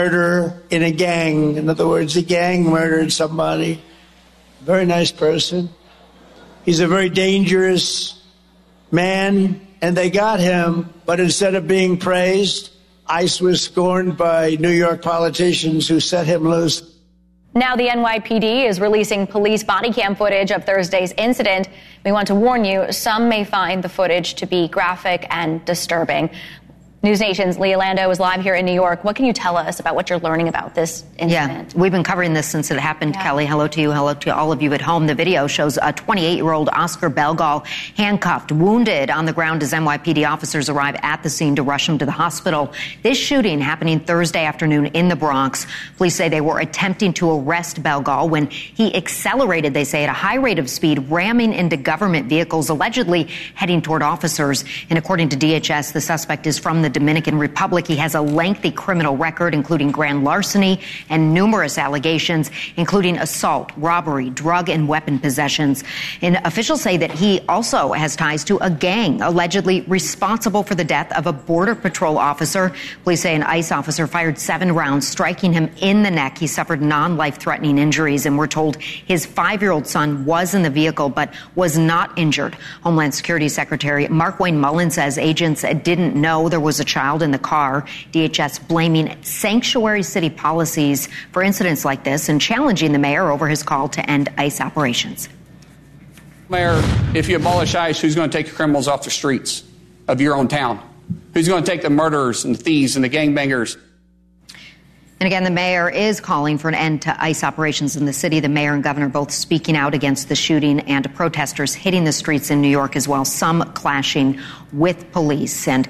murder in a gang. In other words, a gang murdered somebody. Very nice person. He's a very dangerous man, and they got him, but instead of being praised, ICE was scorned by New York politicians who set him loose. Now the NYPD is releasing police body cam footage of Thursday's incident. We want to warn you, some may find the footage to be graphic and disturbing. News Nation's Leah Lando is live here in New York. What can you tell us about what you're learning about this incident? Yeah, we've been covering this since it happened, Kelly. Hello to you. Hello to all of you at home. The video shows a 28-year-old Oscar Belgall handcuffed, wounded on the ground as NYPD officers arrive at the scene to rush him to the hospital. This shooting happening Thursday afternoon in the Bronx. Police say they were attempting to arrest Belgall when he accelerated, they say, at a high rate of speed, ramming into government vehicles, allegedly heading toward officers. And according to DHS, the suspect is from the Dominican Republic. He has a lengthy criminal record, including grand larceny and numerous allegations, including assault, robbery, drug and weapon possessions. And officials say that he also has ties to a gang allegedly responsible for the death of a Border Patrol officer. Police say an ICE officer fired 7 rounds, striking him in the neck. He suffered non-life-threatening injuries, and we're told his 5-year-old son was in the vehicle but was not injured. Homeland Security Secretary Markwayne Mullin says agents didn't know there was a child in the car. DHS blaming sanctuary city policies for incidents like this and challenging the mayor over his call to end ICE operations. Mayor, if you abolish ICE, who's going to take the criminals off the streets of your own town? Who's going to take the murderers and the thieves and the gangbangers? And again, the mayor is calling for an end to ICE operations in the city. The mayor and governor both speaking out against the shooting and protesters hitting the streets in New York as well, some clashing with police. And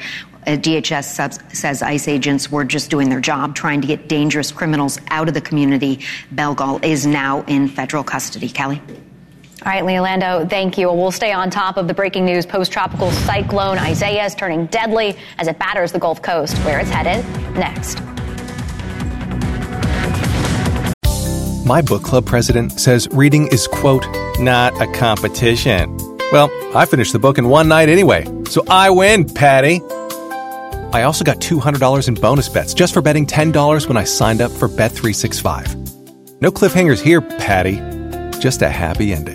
DHS says ICE agents were just doing their job, trying to get dangerous criminals out of the community. Belgall is now in federal custody. Kelly? All right, Leah Lando, thank you. We'll stay on top of the breaking news. Post-tropical cyclone Isaiah is turning deadly as it batters the Gulf Coast. Where it's headed next. My book club president says reading is, quote, not a competition. Well, I finished the book in one night anyway, so I win, Patty. I also got $200 in bonus bets just for betting $10 when I signed up for Bet365. No cliffhangers here, Patty. Just a happy ending.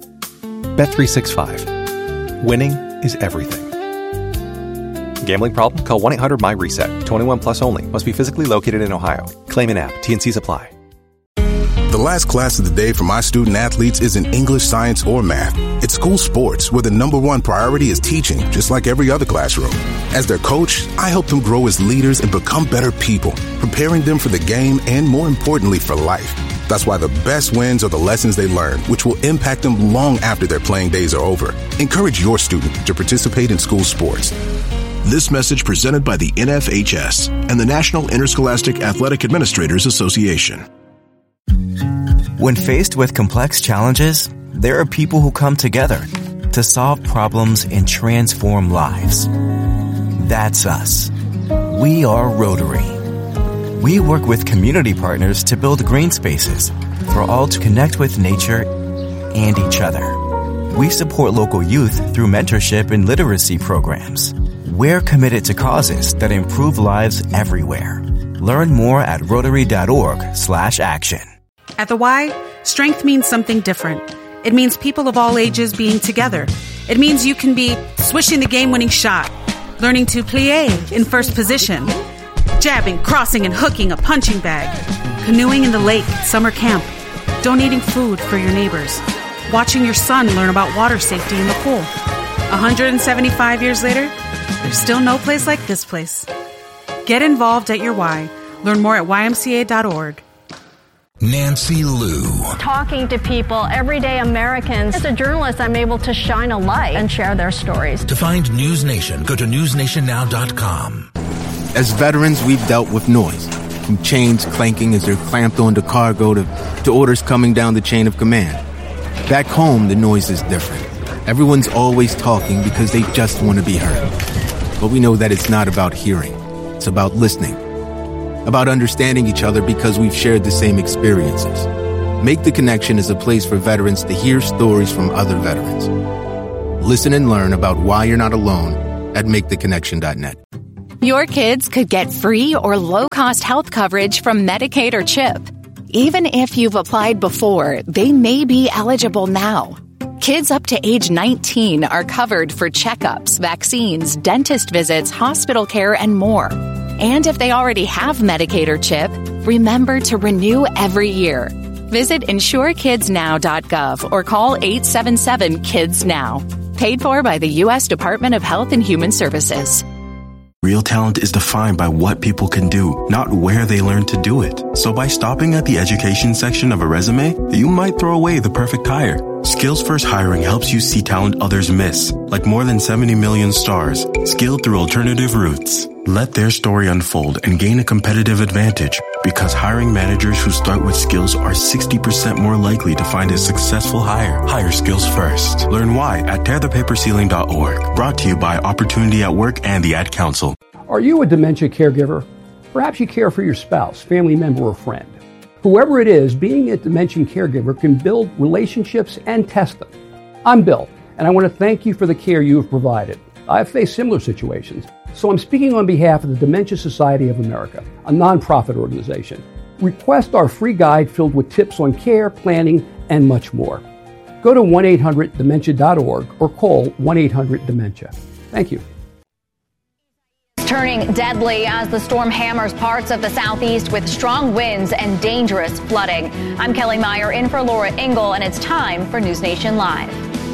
Bet365. Winning is everything. Gambling problem? Call 1-800-MY-RESET. 21 plus only. Must be physically located in Ohio. Claim in app. T&Cs apply. The last class of the day for my student athletes isn't English, science, or math. It's school sports, where the number one priority is teaching, just like every other classroom. As their coach, I help them grow as leaders and become better people, preparing them for the game and, more importantly, for life. That's why the best wins are the lessons they learn, which will impact them long after their playing days are over. Encourage your student to participate in school sports. This message presented by the NFHS and the National Interscholastic Athletic Administrators Association. When faced with complex challenges, there are people who come together to solve problems and transform lives. That's us. We are Rotary. We work with community partners to build green spaces for all to connect with nature and each other. We support local youth through mentorship and literacy programs. We're committed to causes that improve lives everywhere. Learn more at Rotary.org/action. At the Y, strength means something different. It means people of all ages being together. It means you can be swishing the game-winning shot, learning to plie in first position, jabbing, crossing, and hooking a punching bag, canoeing in the lake at summer camp, donating food for your neighbors, watching your son learn about water safety in the pool. 175 years later, there's still no place like this place. Get involved at your Y. Learn more at ymca.org. Nancy Liu. Talking to people, everyday Americans. As a journalist, I'm able to shine a light and share their stories. To find News Nation, go to newsnationnow.com. As veterans, we've dealt with noise, from chains clanking as they're clamped onto cargo to orders coming down the chain of command. Back home, the noise is different. Everyone's always talking because they just want to be heard. But we know that it's not about hearing. It's about listening. About understanding each other because we've shared the same experiences. Make the Connection is a place for veterans to hear stories from other veterans. Listen and learn about why you're not alone at MakeTheConnection.net. Your kids could get free or low-cost health coverage from Medicaid or CHIP. Even if you've applied before, they may be eligible now. Kids up to age 19 are covered for checkups, vaccines, dentist visits, hospital care, and more. And if they already have Medicaid or CHIP, remember to renew every year. Visit insurekidsnow.gov or call 877-KIDS-NOW. Paid for by the U.S. Department of Health and Human Services. Real talent is defined by what people can do, not where they learn to do it. So by stopping at the education section of a resume, you might throw away the perfect hire. Skills First Hiring helps you see talent others miss, like more than 70 million stars, skilled through alternative routes. Let their story unfold and gain a competitive advantage, because hiring managers who start with skills are 60% more likely to find a successful hire. Hire skills first. Learn why at tearthepaperceiling.org. Brought to you by Opportunity at Work and the Ad Council. Are you a dementia caregiver? Perhaps you care for your spouse, family member, or friend. Whoever it is, being a dementia caregiver can build relationships and test them. I'm Bill, and I want to thank you for the care you have provided. I've faced similar situations, so I'm speaking on behalf of the Dementia Society of America, a nonprofit organization. Request our free guide filled with tips on care, planning, and much more. Go to 1-800-DEMENTIA.org or call 1-800-DEMENTIA. Thank you. Turning deadly as the storm hammers parts of the southeast with strong winds and dangerous flooding. I'm Kelly Meyer in for Laura Ingle, and it's time for News Nation Live.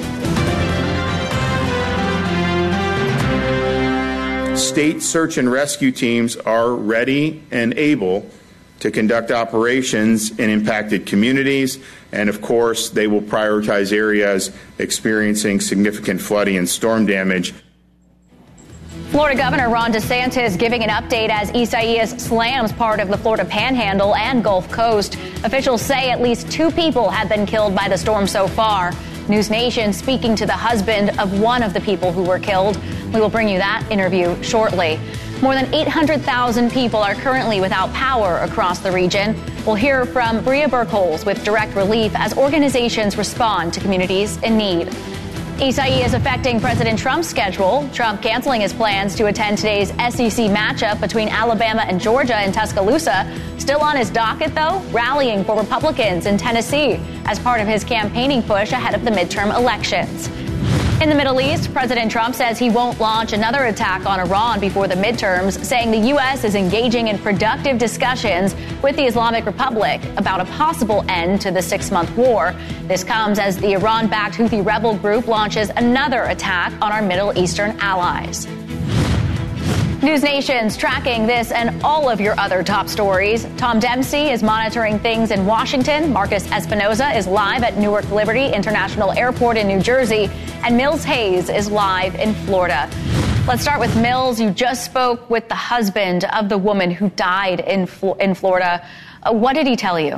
State search and rescue teams are ready and able to conduct operations in impacted communities, and of course, they will prioritize areas experiencing significant flooding and storm damage. Florida Governor Ron DeSantis giving an update as Isaias slams part of the Florida Panhandle and Gulf Coast. Officials say at least 2 people have been killed by the storm so far. News Nation speaking to the husband of one of the people who were killed. We will bring you that interview shortly. More than 800,000 people are currently without power across the region. We'll hear from Bria Burkholz with direct relief as organizations respond to communities in need. Isaias affecting President Trump's schedule. Trump canceling his plans to attend today's SEC matchup between Alabama and Georgia in Tuscaloosa. Still on his docket, though, rallying for Republicans in Tennessee as part of his campaigning push ahead of the midterm elections. In the Middle East, President Trump says he won't launch another attack on Iran before the midterms, saying the U.S. is engaging in productive discussions with the Islamic Republic about a possible end to the 6-month war. This comes as the Iran-backed Houthi rebel group launches another attack on our Middle Eastern allies. News Nation's tracking this and all of your other top stories. Tom Dempsey is monitoring things in Washington. Marcus Espinoza is live at Newark Liberty International Airport in New Jersey. And Mills Hayes is live in Florida. Let's start with Mills. You just spoke with the husband of the woman who died in Florida. What did he tell you?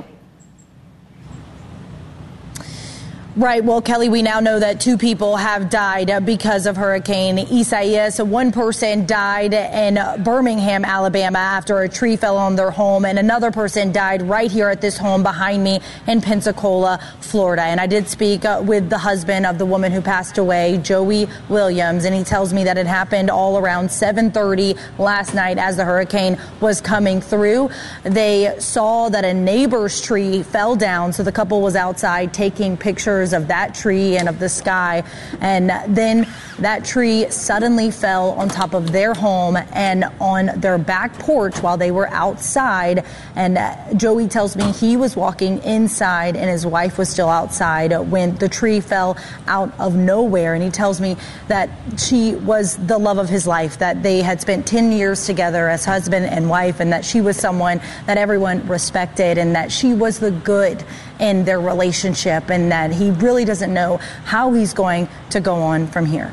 Right. Well, Kelly, we now know that 2 people have died because of Hurricane Isaias. 1 person died in Birmingham, Alabama, after a tree fell on their home, and another person died right here at this home behind me in Pensacola, Florida. And I did speak with the husband of the woman who passed away, Joey Williams, and he tells me that it happened all around 7:30 last night as the hurricane was coming through. They saw that a neighbor's tree fell down, so the couple was outside taking pictures of that tree and of the sky, and then that tree suddenly fell on top of their home and on their back porch while they were outside. And Joey tells me he was walking inside and his wife was still outside when the tree fell out of nowhere. And he tells me that she was the love of his life, that they had spent 10 years together as husband and wife, and that she was someone that everyone respected, and that she was the good in their relationship, and that he really doesn't know how he's going to go on from here.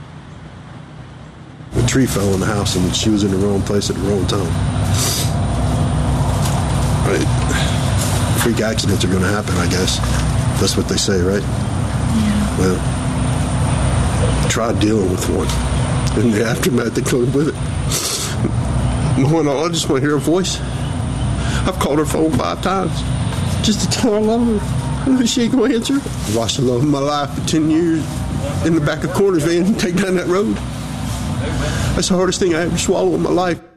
The tree fell in the house and she was in the wrong place at the wrong time. Right. Freak accidents are going to happen, I guess. That's what they say, right? Yeah. Well, try dealing with one. And the aftermath that comes with it. More than all, I just want to hear her voice. I've called her phone 5 times. Just to tell her I love her. I know she ain't going to answer. I lost the love of my life for 10 years in the back of Corners van and take down that road. That's the hardest thing I ever swallowed in my life.